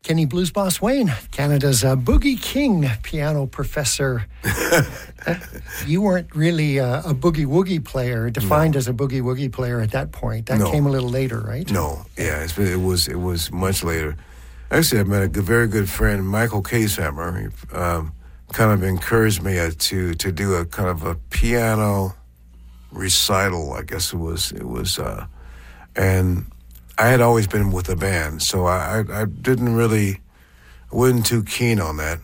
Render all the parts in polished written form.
Kenny Blues Boss Wayne, Canada's Boogie King piano professor. You weren't really a boogie woogie player, defined as a boogie woogie player at that point. That came a little later, right? No, yeah, it was much later. Actually, I met a very good friend, Michael Casehammer. He kind of encouraged me to do a kind of a piano recital, I guess it was, and I had always been with a band, so I wasn't too keen on that.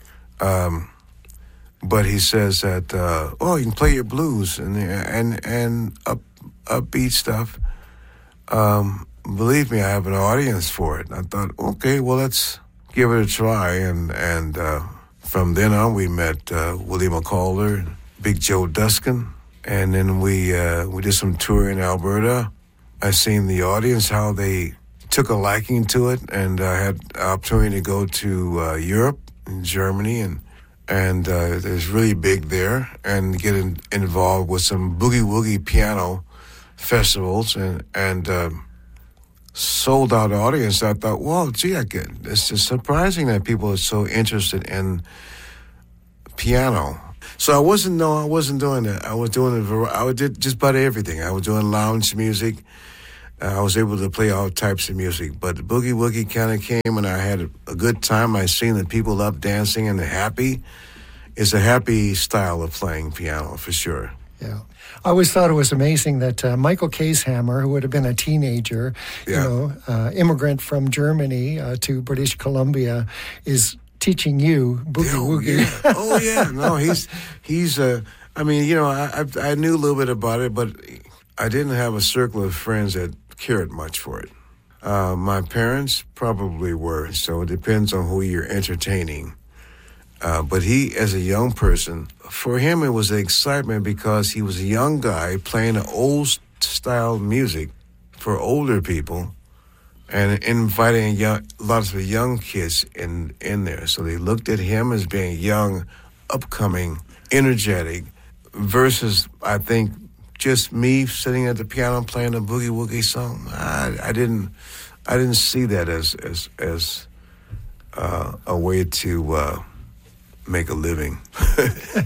But he says that, you can play your blues and upbeat stuff. Believe me, I have an audience for it. And I thought, okay, well, let's give it a try. And from then on, we met Willie McCalder and Big Joe Duskin. And then we did some tour in Alberta. I seen the audience, how they took a liking to it, and I had the opportunity to go to Europe, in Germany, and it's really big there, and get involved with some boogie-woogie piano festivals, and sold out audience. I thought, well, gee, it's just surprising that people are so interested in piano. So I wasn't doing that. I did just about everything. I was doing lounge music. I was able to play all types of music, but the boogie woogie kind of came, and I had a good time. I seen the people up dancing and they're happy. It's a happy style of playing piano for sure. Yeah. I always thought it was amazing that Michael Casehammer, who would have been a teenager, immigrant from Germany to British Columbia, is teaching you boogie woogie. Yeah. Oh yeah, no, he's. I mean, I knew a little bit about it, but I didn't have a circle of friends that cared much for it. My parents probably were, so it depends on who you're entertaining. But he, as a young person, for him it was an excitement because he was a young guy playing an old-style music for older people and inviting lots of young kids in there. So they looked at him as being young, upcoming, energetic, versus, I think, just me sitting at the piano playing a boogie-woogie song. I didn't see that as a way to make a living.